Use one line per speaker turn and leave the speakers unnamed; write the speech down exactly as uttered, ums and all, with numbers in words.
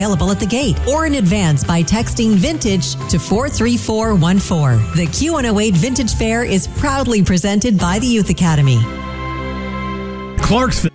available at the gate or in advance by texting VINTAGE to four three four one four. The Q one oh eight Vintage Fair is proudly presented by the Youth Academy.
Clarksville.